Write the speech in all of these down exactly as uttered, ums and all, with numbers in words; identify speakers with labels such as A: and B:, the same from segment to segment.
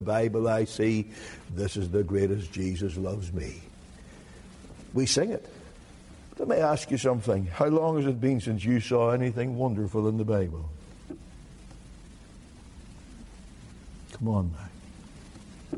A: Bible I see, this is the greatest Jesus loves me. We sing it. Let me ask you something. How long has it been since you saw anything wonderful in the Bible? Come on now.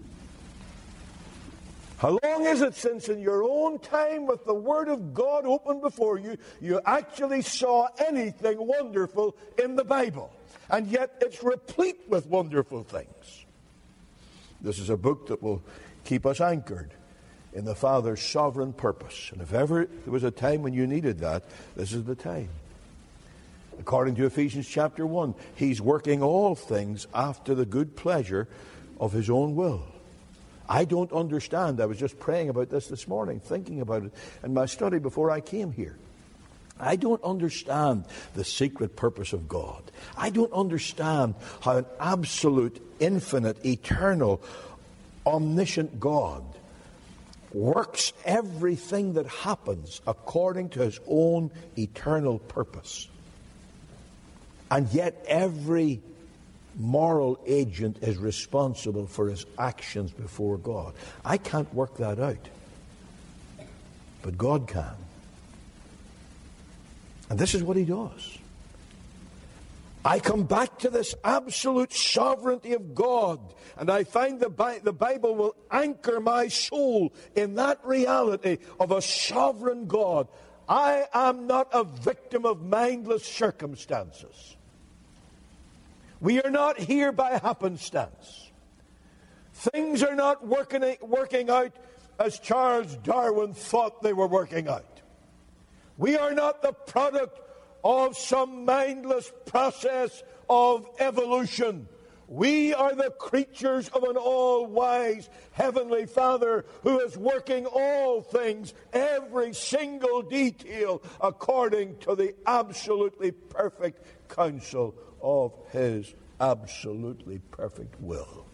A: How long is it since in your own time with the Word of God open before you, you actually saw anything wonderful in the Bible? And yet it's replete with wonderful things. This is a book that will keep us anchored in the Father's sovereign purpose. And if ever there was a time when you needed that, this is the time. According to Ephesians chapter one, He's working all things after the good pleasure of His own will. I don't understand. I was just praying about this this morning, thinking about it in my study before I came here. I don't understand the secret purpose of God. I don't understand how an absolute, infinite, eternal, omniscient God works everything that happens according to His own eternal purpose. And yet every moral agent is responsible for his actions before God. I can't work that out. But God can. And this is what He does. I come back to this absolute sovereignty of God, and I find the, Bi- the Bible will anchor my soul in that reality of a sovereign God. I am not a victim of mindless circumstances. We are not here by happenstance. Things are not working, working out as Charles Darwin thought they were working out. We are not the product of some mindless process of evolution. We are the creatures of an all-wise Heavenly Father who is working all things, every single detail, according to the absolutely perfect counsel of His absolutely perfect will.